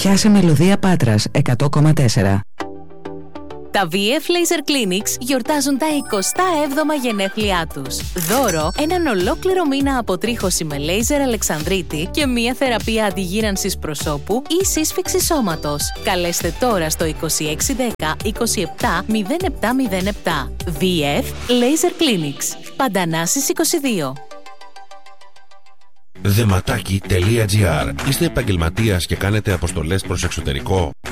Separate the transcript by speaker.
Speaker 1: Πιάσε μελωδία Πάτρας 100,4.
Speaker 2: Τα VF Laser Clinics γιορτάζουν τα 27 γενέθλιά τους. Δώρο, έναν ολόκληρο μήνα αποτρίχωση με λέιζερ Αλεξανδρίτη και μία θεραπεία αντιγύρανσης προσώπου ή σύσφυξη σώματος. Καλέστε τώρα στο 2610 27 0707. VF Laser Clinics. Παντανάσης 22.
Speaker 3: Δεματάκι.gr. Είστε επαγγελματίας και κάνετε αποστολές προς εξωτερικό?